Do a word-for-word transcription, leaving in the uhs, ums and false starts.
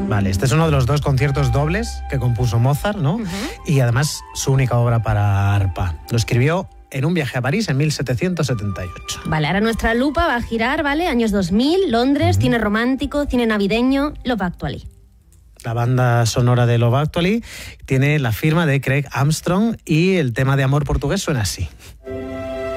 Vale, este es uno de los dos conciertos dobles que compuso Mozart, ¿no? Uh-huh. Y además su única obra para arpa. Lo escribió en un viaje a París en mil setecientos setenta y ocho. Vale, ahora nuestra lupa va a girar, ¿vale? Años dos mil, Londres, uh-huh. cine romántico, cine navideño, Love Actually. La banda sonora de Love Actually tiene la firma de Craig Armstrong y el tema de amor portugués suena así.